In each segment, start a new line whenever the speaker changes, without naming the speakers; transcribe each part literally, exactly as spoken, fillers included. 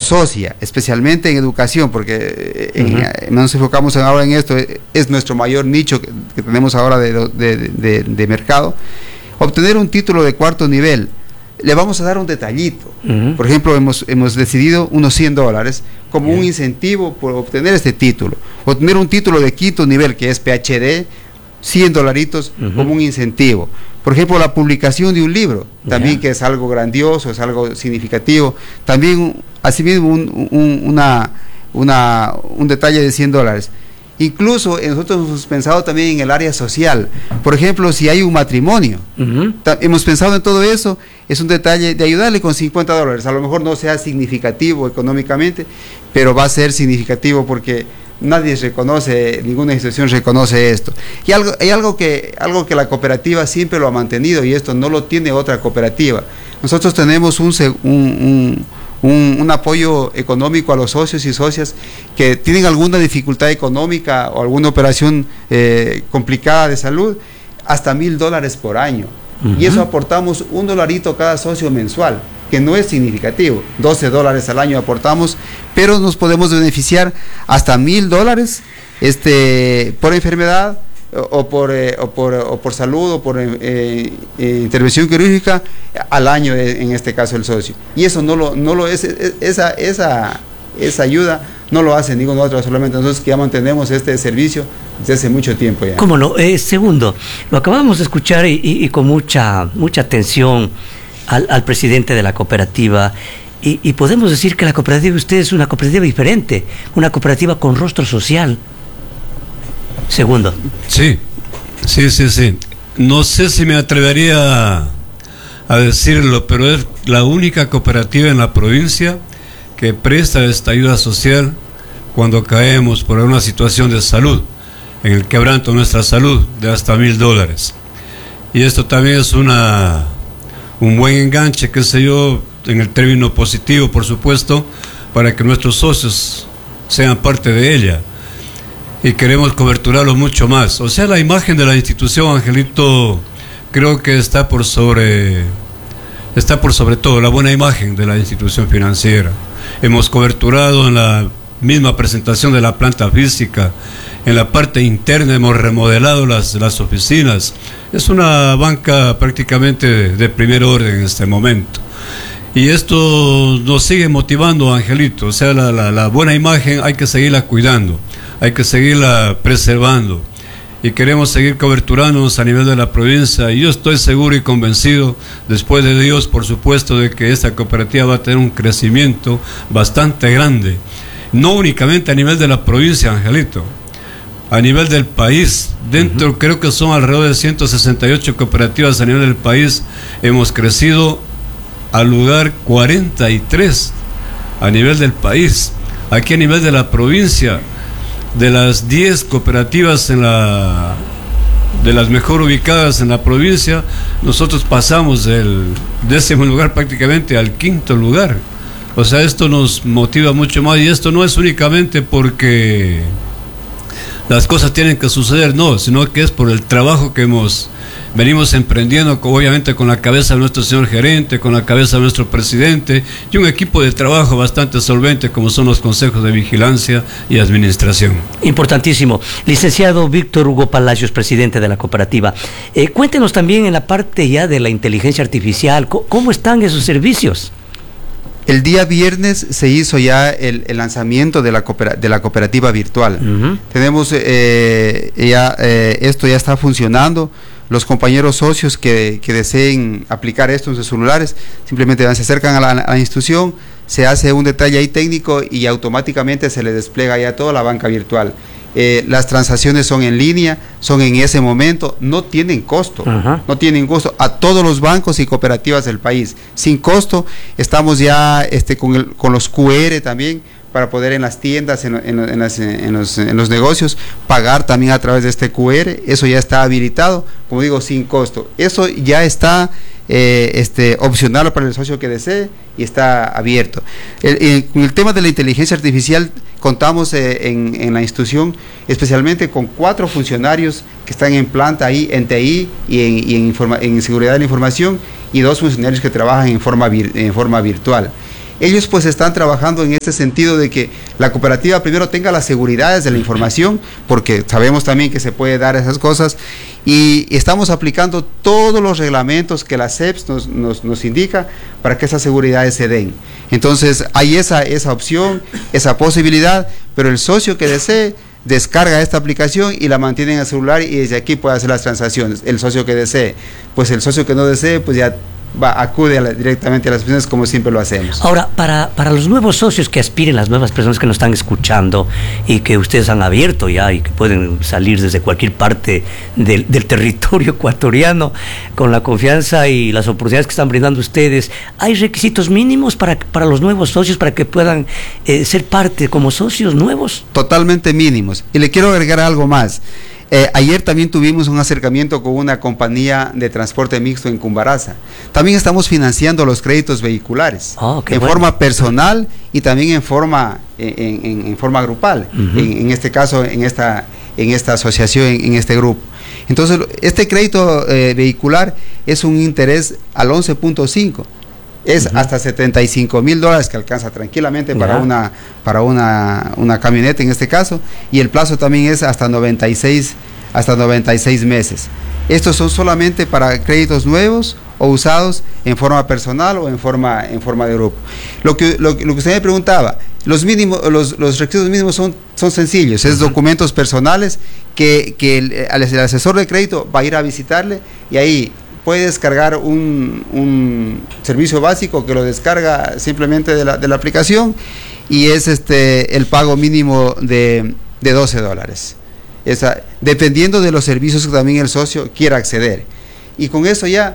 asocia, especialmente en educación, porque en, uh-huh. nos enfocamos ahora en esto, es nuestro mayor nicho que, que tenemos ahora de, de, de, de mercado, obtener un título de cuarto nivel. Le vamos a dar un detallito. Uh-huh. Por ejemplo, hemos, hemos decidido unos cien dólares como yeah. un incentivo por obtener este título. Obtener un título de quinto nivel, que es P H D, cien dolaritos uh-huh. como un incentivo. Por ejemplo, la publicación de un libro, también yeah. que es algo grandioso, es algo significativo. También, asimismo, un, un, una, una, un detalle de cien dólares. Incluso nosotros hemos pensado también en el área social. Por ejemplo, si hay un matrimonio, uh-huh. hemos pensado en todo eso, es un detalle de ayudarle con cincuenta dólares. A lo mejor no sea significativo económicamente, pero va a ser significativo porque nadie reconoce, ninguna institución reconoce esto. Y algo, hay algo que, algo que la cooperativa siempre lo ha mantenido, y esto no lo tiene otra cooperativa. Nosotros tenemos un, un, un Un, un apoyo económico a los socios y socias que tienen alguna dificultad económica o alguna operación eh, complicada de salud, hasta mil dólares por año. Uh-huh. Y eso aportamos un dolarito cada socio mensual, que no es significativo. doce dólares al año aportamos, pero nos podemos beneficiar hasta mil dólares este, por enfermedad, o por, eh, o por o por salud o por eh, eh, intervención quirúrgica al año, eh, en este caso el socio. Y eso no lo no lo es, es esa esa esa ayuda no lo hace ningún otro, solamente nosotros que ya mantenemos este servicio desde hace mucho tiempo ya.
¿Cómo no? Eh, segundo, lo acabamos de escuchar y, y, y con mucha mucha atención al, al presidente de la cooperativa. Y, y podemos decir que la cooperativa de ustedes es una cooperativa diferente, una cooperativa con rostro social. Segundo.
Sí, sí, sí, sí. No sé si me atrevería a, a decirlo, pero es la única cooperativa en la provincia que presta esta ayuda social cuando caemos por una situación de salud, en el quebranto de nuestra salud, de hasta mil dólares. Y esto también es una un buen enganche, qué sé yo, en el término positivo, por supuesto, para que nuestros socios sean parte de ella. Y queremos coberturarlo mucho más. O sea, la imagen de la institución, Angelito, creo que está por sobre está por sobre todo la buena imagen de la institución financiera. Hemos coberturado en la misma presentación de la planta física, en la parte interna hemos remodelado las, las oficinas. Es una banca prácticamente de, de primer orden en este momento. Y esto nos sigue motivando, Angelito. O sea, la, la, la buena imagen hay que seguirla cuidando, hay que seguirla preservando, y queremos seguir coberturándonos a nivel de la provincia. Y yo estoy seguro y convencido, después de Dios, por supuesto, de que esta cooperativa va a tener un crecimiento bastante grande, no únicamente a nivel de la provincia, Angelito, a nivel del país. Dentro, uh-huh. creo que son alrededor de ciento sesenta y ocho cooperativas a nivel del país. Hemos crecido al lugar cuarenta y tres a nivel del país. Aquí a nivel de la provincia, de las diez cooperativas en la de las mejor ubicadas en la provincia, nosotros pasamos del décimo lugar prácticamente al quinto lugar. O sea, esto nos motiva mucho más, y esto no es únicamente porque las cosas tienen que suceder, no, sino que es por el trabajo que hemos venimos emprendiendo, obviamente con la cabeza de nuestro señor gerente, con la cabeza de nuestro presidente, y un equipo de trabajo bastante solvente como son los consejos de vigilancia y administración.
Importantísimo. Licenciado Víctor Hugo Palacios, presidente de la cooperativa, eh, cuéntenos también en la parte ya de la inteligencia artificial, ¿cómo están esos servicios?
El día viernes se hizo ya el, el lanzamiento de la, coopera, de la cooperativa virtual. Uh-huh. Tenemos eh, ya, eh, esto ya está funcionando. Los compañeros socios que, que deseen aplicar esto en sus celulares, simplemente se acercan a la, a la institución, se hace un detalle ahí técnico y automáticamente se le despliega ya toda la banca virtual. Eh, las transacciones son en línea, son en ese momento, no tienen costo, uh-huh. no tienen costo a todos los bancos y cooperativas del país, sin costo. Estamos ya este, con, el, con los Q R también, para poder en las tiendas, en, en, en, las, en, los, en los negocios, pagar también a través de este Q R. Eso ya está habilitado, como digo, sin costo. Eso ya está eh, este, opcional para el socio que desee y está abierto. El, el, con el tema de la inteligencia artificial, contamos eh, en, en la institución especialmente con cuatro funcionarios que están en planta ahí, en T I y en, y en, informa, en seguridad de la información, y dos funcionarios que trabajan en forma, vir, en forma virtual. Ellos pues están trabajando en este sentido de que la cooperativa primero tenga las seguridades de la información, porque sabemos también que se puede dar esas cosas, y estamos aplicando todos los reglamentos que la C E P S nos, nos, nos indica para que esas seguridades se den. Entonces hay esa, esa opción, esa posibilidad, pero el socio que desee descarga esta aplicación y la mantiene en el celular y desde aquí puede hacer las transacciones, el socio que desee. Pues el socio que no desee, pues ya va, acude a la, directamente a las oficinas como siempre lo hacemos.
Ahora, para, para los nuevos socios que aspiren, las nuevas personas que nos están escuchando y que ustedes han abierto ya y que pueden salir desde cualquier parte del, del territorio ecuatoriano con la confianza y las oportunidades que están brindando ustedes, ¿hay requisitos mínimos para, para los nuevos socios para que puedan eh, ser parte como socios nuevos?
Totalmente mínimos. Y le quiero agregar algo más. Eh, ayer también tuvimos un acercamiento con una compañía de transporte mixto en Cumbaraza. También estamos financiando los créditos vehiculares
oh,
en
bueno.
forma personal y también en forma en, en, en forma grupal. Uh-huh. en, en este caso, en esta en esta asociación, en, en este grupo. Entonces, este crédito eh, vehicular es un interés al once punto cinco. Es uh-huh. hasta setenta y cinco mil dólares que alcanza tranquilamente para yeah. una para una, una camioneta en este caso, y el plazo también es hasta noventa y seis meses. Estos son solamente para créditos nuevos o usados en forma personal o en forma en forma de grupo. Lo que lo, lo que usted me preguntaba, los mínimos los, los requisitos mínimos son son sencillos, es uh-huh. documentos personales que, que el, el asesor de crédito va a ir a visitarle y ahí puede descargar un, un servicio básico que lo descarga simplemente de la, de la aplicación y es este el pago mínimo de, de doce dólares. Esa, dependiendo de los servicios que también el socio quiera acceder. Y con eso ya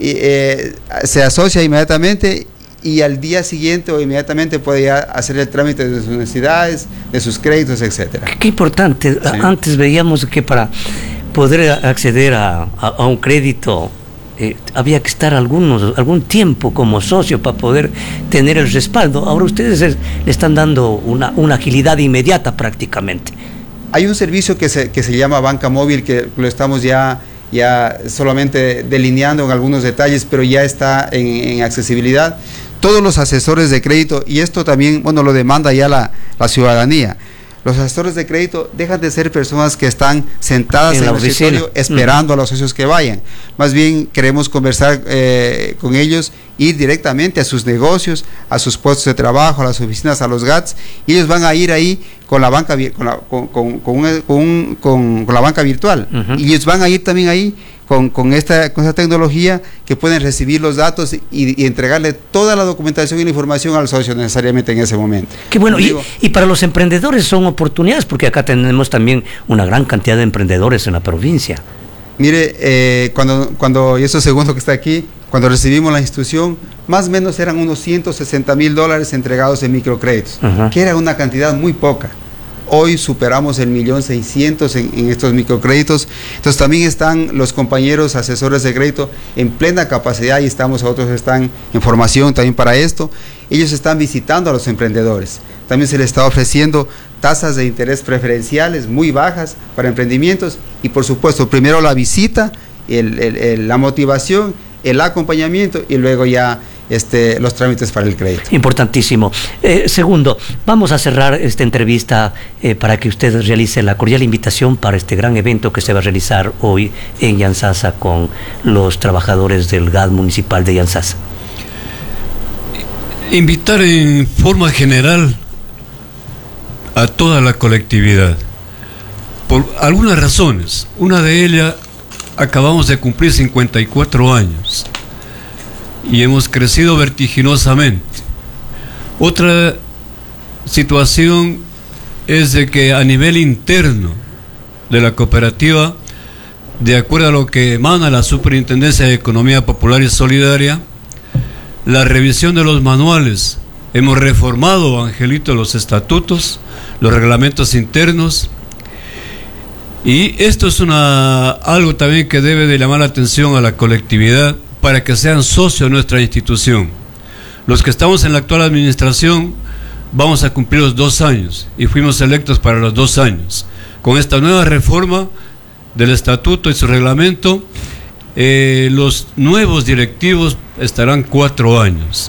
eh, se asocia inmediatamente y al día siguiente o inmediatamente puede ya hacer el trámite de sus necesidades, de sus créditos, etcétera.
Qué importante. Sí. Antes veíamos que para poder acceder a, a, a un crédito Eh, había que estar algunos, algún tiempo como socio para poder tener el respaldo. Ahora ustedes es, le están dando una, una agilidad inmediata prácticamente.
Hay un servicio que se, que se llama Banca Móvil, que lo estamos ya, ya solamente delineando en algunos detalles, pero ya está en, en accesibilidad. Todos los asesores de crédito, y esto también, bueno, lo demanda ya la, la ciudadanía. Los asesores de crédito dejan de ser personas que están sentadas en, en el escritorio esperando mm. a los socios que vayan. Más bien queremos conversar eh, con ellos, ir directamente a sus negocios, a sus puestos de trabajo, a las oficinas, a los G A Ts, y ellos van a ir ahí con la banca con la, con, con, con, una, con, con, con la banca virtual. Uh-huh. Y ellos van a ir también ahí con, con, esta, con esta tecnología que pueden recibir los datos y, y entregarle toda la documentación y la información al socio necesariamente en ese momento.
Qué bueno, y, y para los emprendedores son oportunidades, porque acá tenemos también una gran cantidad de emprendedores en la provincia.
Mire, eh, cuando, cuando, y eso segundo que está aquí, cuando recibimos la institución, más o menos eran unos ciento sesenta mil dólares entregados en microcréditos, uh-huh. que era una cantidad muy poca. Hoy superamos el millón seiscientos en, en estos microcréditos. Entonces también están los compañeros asesores de crédito en plena capacidad y estamos, otros están en formación también para esto. Ellos están visitando a los emprendedores. También se les está ofreciendo tasas de interés preferenciales muy bajas para emprendimientos y por supuesto primero la visita, el, el, el, la motivación, el acompañamiento y luego ya Este, los trámites para el crédito.
Importantísimo. Eh, segundo, vamos a cerrar esta entrevista eh, para que usted realice la cordial invitación para este gran evento que se va a realizar hoy en Yantzaza con los trabajadores del G A D municipal de Yantzaza.
Invitar en forma general a toda la colectividad, por algunas razones. Una de ellas, acabamos de cumplir cincuenta y cuatro años. Y hemos crecido vertiginosamente. Otra situación es de que a nivel interno de la cooperativa, de acuerdo a lo que emana la Superintendencia de Economía Popular y Solidaria, la revisión de los manuales, hemos reformado, Angelito, los estatutos, los reglamentos internos, y esto es una algo también que debe de llamar la atención a la colectividad, para que sean socios de nuestra institución. Los que estamos en la actual administración vamos a cumplir los dos años y fuimos electos para los dos años. Con esta nueva reforma del estatuto y su reglamento, eh, los nuevos directivos estarán cuatro años.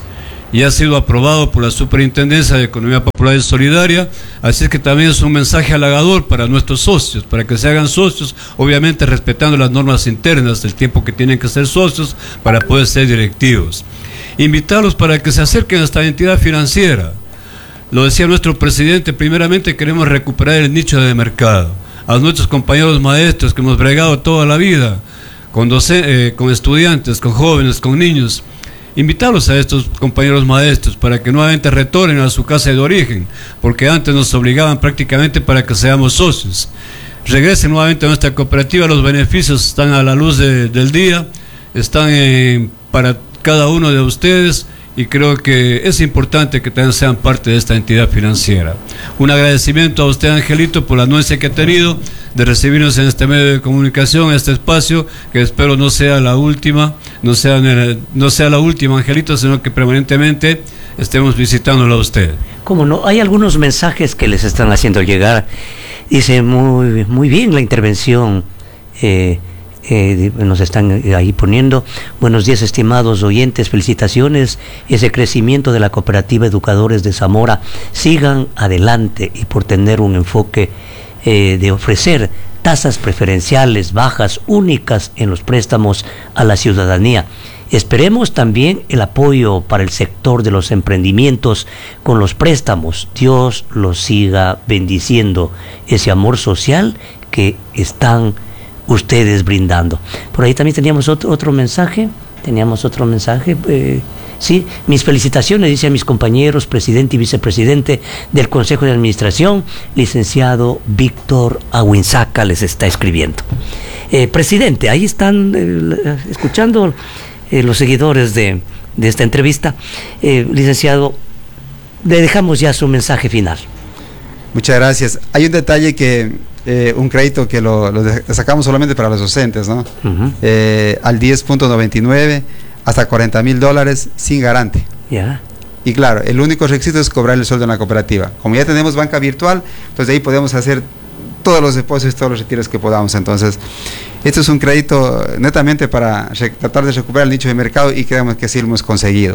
y ha sido aprobado por la Superintendencia de Economía Popular y Solidaria, así es que también es un mensaje halagador para nuestros socios, para que se hagan socios, obviamente respetando las normas internas del tiempo que tienen que ser socios para poder ser directivos. Invitarlos para que se acerquen a esta entidad financiera. Lo decía nuestro presidente, primeramente queremos recuperar el nicho de mercado. A nuestros compañeros maestros que hemos bregado toda la vida, con, eh, con estudiantes, con jóvenes, con niños, invitarlos a estos compañeros maestros para que nuevamente retornen a su casa de origen, porque antes nos obligaban prácticamente para que seamos socios. Regresen nuevamente a nuestra cooperativa, los beneficios están a la luz de, del día, están eh, para cada uno de ustedes, y creo que es importante que también sean parte de esta entidad financiera. Un agradecimiento a usted, Angelito, por la anuencia que ha tenido de recibirnos en este medio de comunicación, en este espacio, que espero no sea la última, no sea, no sea la última, Angelito, sino que permanentemente estemos visitándolo a usted.
¿Cómo no? Hay algunos mensajes que les están haciendo llegar. Dice, muy, muy bien la intervención, eh, Eh, nos están ahí poniendo. Buenos días, estimados oyentes, felicitaciones. Ese crecimiento de la cooperativa Educadores de Zamora, sigan adelante, y por tener un enfoque eh, de ofrecer tasas preferenciales bajas, únicas en los préstamos a la ciudadanía. Esperemos también el apoyo para el sector de los emprendimientos con los préstamos. Dios los siga bendiciendo, ese amor social que están ustedes brindando. Por ahí también teníamos otro, otro mensaje, teníamos otro mensaje, eh, sí, mis felicitaciones, dice a mis compañeros, presidente y vicepresidente del Consejo de Administración, licenciado Víctor Aguinzaca les está escribiendo. Eh, presidente, ahí están eh, escuchando eh, los seguidores de, de esta entrevista. Eh, licenciado, le dejamos ya su mensaje final.
Muchas gracias. Hay un detalle que Eh, un crédito que lo, lo sacamos solamente para los docentes, ¿no? Uh-huh. Eh, al diez punto noventa y nueve, hasta cuarenta mil dólares sin garante.
Yeah.
Y claro, el único requisito es cobrar el sueldo en la cooperativa. Como ya tenemos banca virtual, entonces de ahí podemos hacer todos los depósitos, todos los retiros que podamos. Entonces, esto es un crédito netamente para tratar de recuperar el nicho de mercado, y creemos que sí lo hemos conseguido.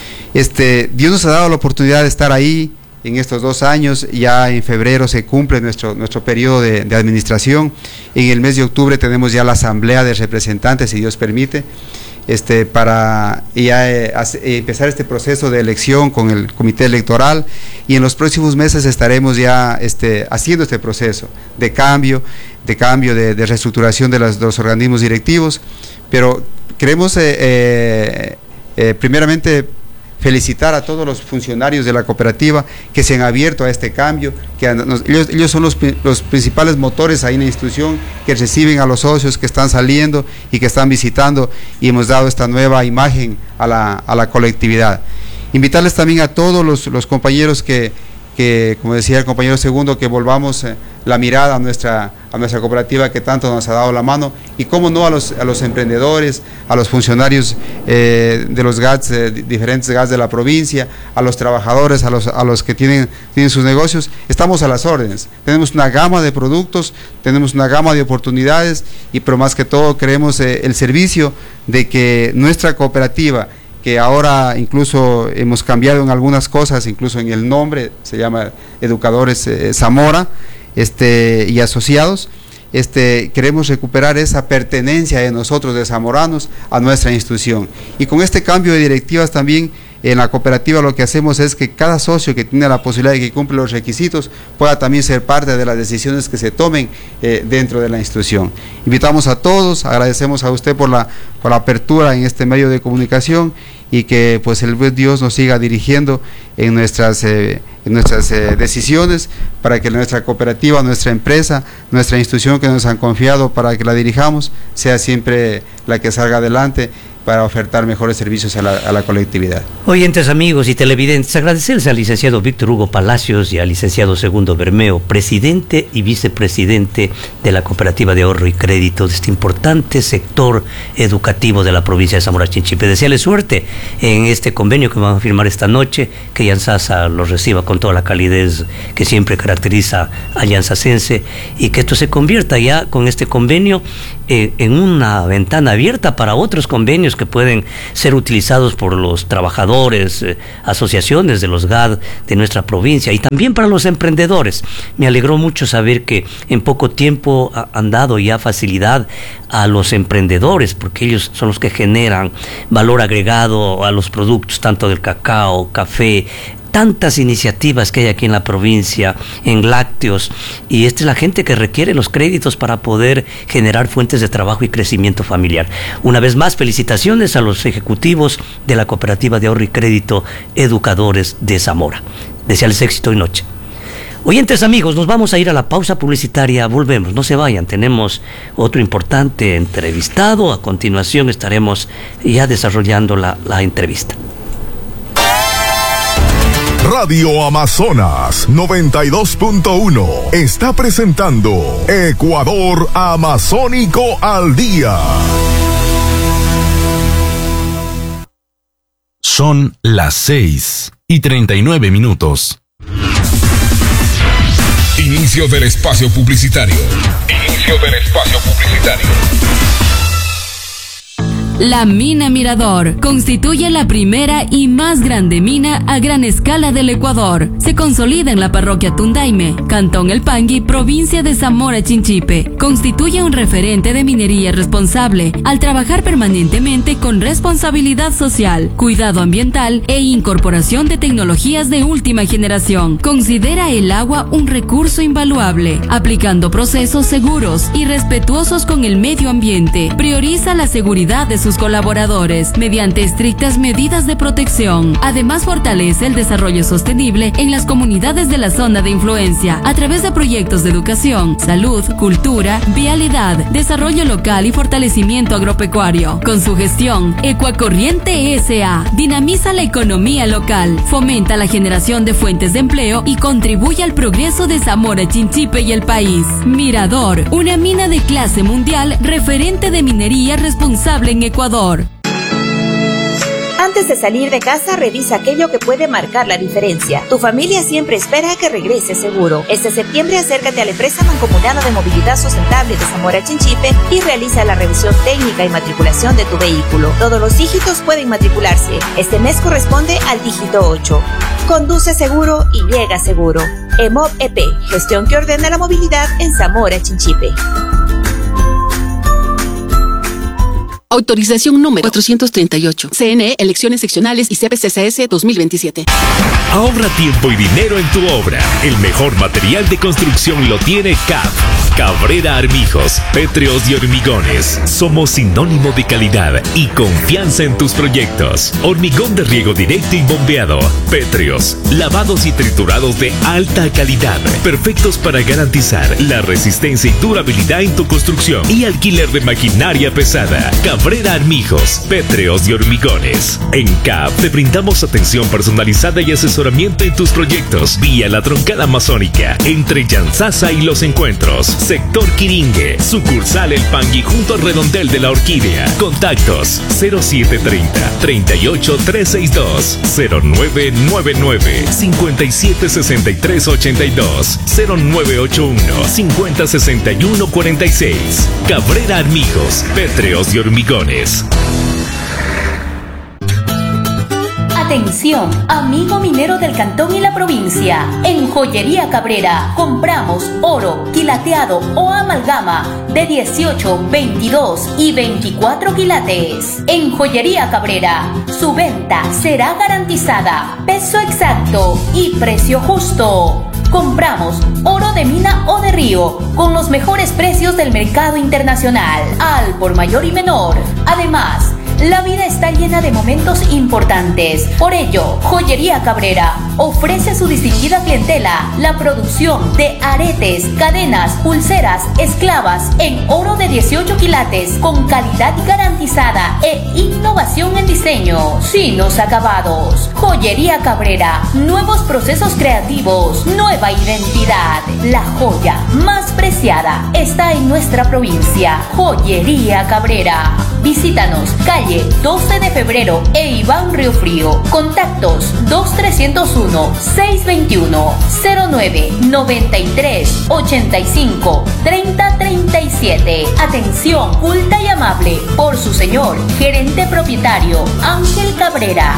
Este, Dios nos ha dado la oportunidad de estar ahí en estos dos años. Ya en febrero se cumple nuestro, nuestro periodo de, de administración. En el mes de octubre tenemos ya la asamblea de representantes, si Dios permite, este, para ya eh, hace, eh, empezar este proceso de elección con el comité electoral, y en los próximos meses estaremos ya este, haciendo este proceso de cambio, de cambio, de, de reestructuración de, las, de los organismos directivos. Pero queremos eh, eh, eh, primeramente felicitar a todos los funcionarios de la cooperativa que se han abierto a este cambio, que nos, ellos, ellos son los, los principales motores ahí en la institución, que reciben a los socios que están saliendo y que están visitando, y hemos dado esta nueva imagen a la, a la colectividad. Invitarles también a todos los, los compañeros que, que, como decía el compañero Segundo, que volvamos eh, la mirada a nuestra, a nuestra cooperativa que tanto nos ha dado la mano, y cómo no a los, a los emprendedores, a los funcionarios eh, de los G A Ts, eh, diferentes G A Ts de la provincia, a los trabajadores, a los, a los que tienen, tienen sus negocios. Estamos a las órdenes, tenemos una gama de productos, tenemos una gama de oportunidades, y pero más que todo queremos eh, el servicio de que nuestra cooperativa, que ahora incluso hemos cambiado en algunas cosas, incluso en el nombre, se llama Educadores eh, Zamora, este, y asociados, este, queremos recuperar esa pertenencia de nosotros, de zamoranos, a nuestra institución. Y con este cambio de directivas también, en la cooperativa lo que hacemos es que cada socio que tiene la posibilidad de que cumple los requisitos pueda también ser parte de las decisiones que se tomen eh, dentro de la institución. Invitamos a todos, agradecemos a usted por la, por la apertura en este medio de comunicación, y que pues el buen Dios nos siga dirigiendo en nuestras, eh, en nuestras eh, decisiones, para que nuestra cooperativa, nuestra empresa, nuestra institución que nos han confiado para que la dirijamos, sea siempre la que salga adelante para ofertar mejores servicios a la, a la colectividad.
Oyentes, amigos y televidentes, agradecerles al licenciado Víctor Hugo Palacios y al licenciado Segundo Bermeo, presidente y vicepresidente de la Cooperativa de Ahorro y Crédito de este importante sector educativo de la provincia de Zamora Chinchipe. Desearles suerte en este convenio que van a firmar esta noche, que Yansasa los reciba con toda la calidez que siempre caracteriza a Yansasense, y que esto se convierta ya con este convenio en, en una ventana abierta para otros convenios que pueden ser utilizados por los trabajadores, eh, asociaciones de los G A D de nuestra provincia y también para los emprendedores. Me alegró mucho saber que en poco tiempo ha, han dado ya facilidad a los emprendedores, porque ellos son los que generan valor agregado a los productos, tanto del cacao, café, tantas iniciativas que hay aquí en la provincia, en lácteos, y esta es la gente que requiere los créditos para poder generar fuentes de trabajo y crecimiento familiar. Una vez más, felicitaciones a los ejecutivos de la Cooperativa de Ahorro y Crédito Educadores de Zamora. Desearles éxito y noche. Oyentes amigos, nos vamos a ir a la pausa publicitaria, volvemos, no se vayan, tenemos otro importante entrevistado, a continuación estaremos ya desarrollando la, la entrevista.
Radio Amazonas noventa y dos punto uno está presentando Ecuador Amazónico al Día.
Son las seis y treinta y nueve minutos.
Inicio del espacio publicitario. Inicio del espacio publicitario.
La mina Mirador constituye la primera y más grande mina a gran escala del Ecuador. Se consolida en la parroquia Tundaime, Cantón El Pangui, provincia de Zamora Chinchipe. Constituye un referente de minería responsable al trabajar permanentemente con responsabilidad social, cuidado ambiental e incorporación de tecnologías de última generación. Considera el agua un recurso invaluable, aplicando procesos seguros y respetuosos con el medio ambiente. Prioriza la seguridad de sus colaboradores mediante estrictas medidas de protección. Además, fortalece el desarrollo sostenible en las comunidades de la zona de influencia a través de proyectos de educación, salud, cultura, vialidad, desarrollo local y fortalecimiento agropecuario. Con su gestión, Ecuacorriente S A dinamiza la economía local, fomenta la generación de fuentes de empleo y contribuye al progreso de Zamora Chinchipe y el país. Mirador, una mina de clase mundial, referente de minería responsable en Ecuador.
Antes de salir de casa, revisa aquello que puede marcar la diferencia. Tu familia siempre espera que regreses seguro. Este septiembre acércate a la empresa mancomunada de movilidad sustentable de Zamora Chinchipe y realiza la revisión técnica y matriculación de tu vehículo. Todos los dígitos pueden matricularse. Este mes corresponde al dígito ocho. Conduce seguro y llega seguro. EMOB E P, gestión que ordena la movilidad en Zamora Chinchipe.
Autorización número cuatrocientos treinta y ocho. C N E, Elecciones Seccionales y C P C C S dos mil veintisiete.
Ahorra tiempo y dinero en tu obra. El mejor material de construcción lo tiene C A P. Cabrera Armijos, Pétreos y Hormigones. Somos sinónimo de calidad y confianza en tus proyectos. Hormigón de riego directo y bombeado. Pétreos, lavados y triturados de alta calidad. Perfectos para garantizar la resistencia y durabilidad en tu construcción. Y alquiler de maquinaria pesada. Cabrera Armijos, Pétreos y Hormigones. En C A P te brindamos atención personalizada y asesoramiento en tus proyectos vía la Troncada Amazónica entre Yanzasa y Los Encuentros. Sector Quiringue, sucursal El Pangui junto al redondel de la Orquídea. Contactos cero siete treinta, treinta y ocho trescientos sesenta y dos, cero nueve nueve nueve, cincuenta y siete sesenta y tres ochenta y dos, cero nueve ocho uno, cincuenta sesenta y uno cuarenta y seis. Cabrera Armijos, Pétreos y Hormigones.
Atención, amigo minero del cantón y la provincia. En Joyería Cabrera compramos oro, quilateado o amalgama de dieciocho, veintidós y veinticuatro quilates. En Joyería Cabrera, su venta será garantizada, peso exacto y precio justo. Compramos oro de mina o de río con los mejores precios del mercado internacional, al por mayor y menor. Además, la vida está llena de momentos importantes. Por ello, Joyería Cabrera ofrece a su distinguida clientela la producción de aretes, cadenas, pulseras, esclavas en oro de dieciocho quilates con calidad garantizada e innovación en diseño, finos acabados. Joyería Cabrera, nuevos procesos creativos, nueva identidad. La joya más preciada está en nuestra provincia. Joyería Cabrera. Visítanos, calle calle doce de febrero e Iván Río Frío. Contactos dos trescientos uno, seiscientos veintiuno, cero nueve, noventa y tres, ochenta y cinco, treinta, treinta y siete. Atención culta y amable por su señor, gerente propietario Ángel Cabrera.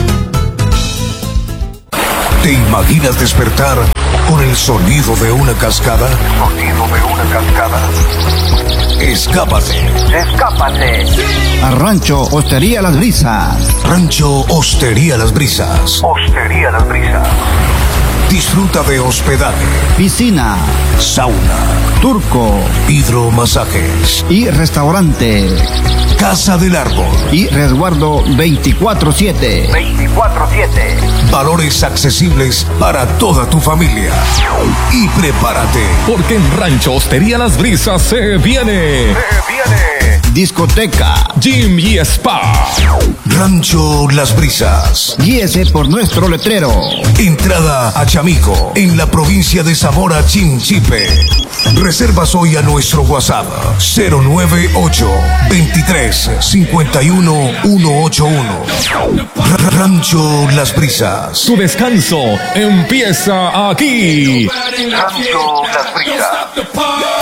¿Te imaginas despertar con el sonido de una cascada? ¿Sonido de una cascada? Escápate. Escápate.
A Rancho Hostería Las Brisas.
Rancho Hostería Las Brisas.
Hostería Las Brisas.
Disfruta de hospedaje,
piscina,
sauna,
turco,
hidromasajes
y restaurante.
Casa del Árbol
y resguardo veinticuatro siete.
veinticuatro siete. Valores accesibles para toda tu familia. Y prepárate,
porque en Rancho Hostería Las Brisas se viene.
Se viene.
Discoteca,
gym y spa.
Rancho Las Brisas.
Guíese por nuestro letrero.
Entrada a Chamico, en la provincia de Zamora Chinchipe. Reservas hoy a nuestro WhatsApp cero nueve ocho, veintitrés, cincuenta y uno, ciento ochenta y uno. Rancho Las Brisas.
Tu descanso empieza aquí.
Rancho Las Brisas.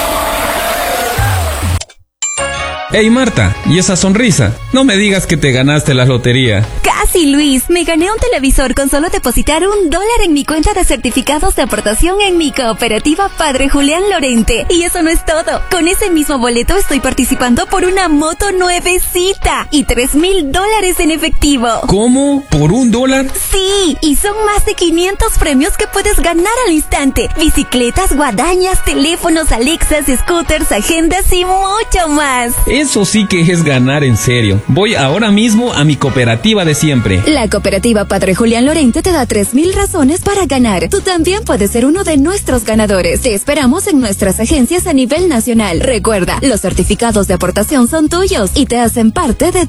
Hey Marta, ¿y esa sonrisa? No me digas que te ganaste la lotería.
Casi, Luis. Me gané un televisor con solo depositar un dólar en mi cuenta de certificados de aportación en mi cooperativa Padre Julián Lorente. Y eso no es todo. Con ese mismo boleto estoy participando por una moto nuevecita y tres mil dólares en efectivo.
¿Cómo? ¿Por un dólar?
Sí, y son más de quinientos premios que puedes ganar al instante. Bicicletas, guadañas, teléfonos, Alexas, scooters, agendas y mucho más.
Eso sí que es ganar en serio. Voy ahora mismo a mi cooperativa de siempre.
La cooperativa Padre Julián Lorente te da tres mil razones para ganar. Tú también puedes ser uno de nuestros ganadores. Te esperamos en nuestras agencias a nivel nacional. Recuerda, los certificados de aportación son tuyos y te hacen parte de